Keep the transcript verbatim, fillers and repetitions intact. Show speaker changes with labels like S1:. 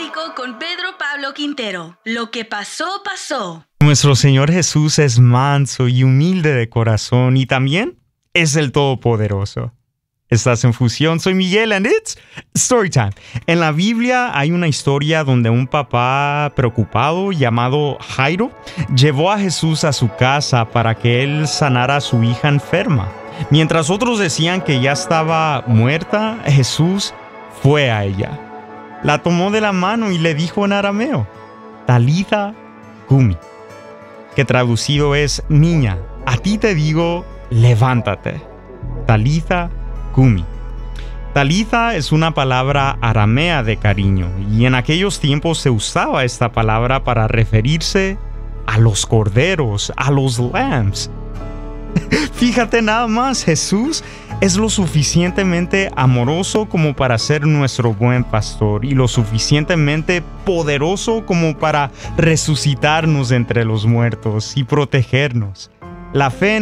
S1: Básico con Pedro Pablo Quintero. Lo que pasó, pasó.
S2: Nuestro Señor Jesús es manso y humilde de corazón y también es el Todopoderoso. Estás en Fusión, soy Miguel and it's Storytime. En la Biblia hay una historia donde un papá preocupado llamado Jairo llevó a Jesús a su casa para que él sanara a su hija enferma. Mientras otros decían que ya estaba muerta, Jesús fue a ella. La tomó de la mano y le dijo en arameo, Talitha Kumi, que traducido es, niña, a ti te digo, levántate. Talitha Kumi. Talitha es una palabra aramea de cariño y en aquellos tiempos se usaba esta palabra para referirse a los corderos, a los lambs. Fíjate nada más, Jesús es lo suficientemente amoroso como para ser nuestro buen pastor y lo suficientemente poderoso como para resucitarnos entre los muertos y protegernos. La fe en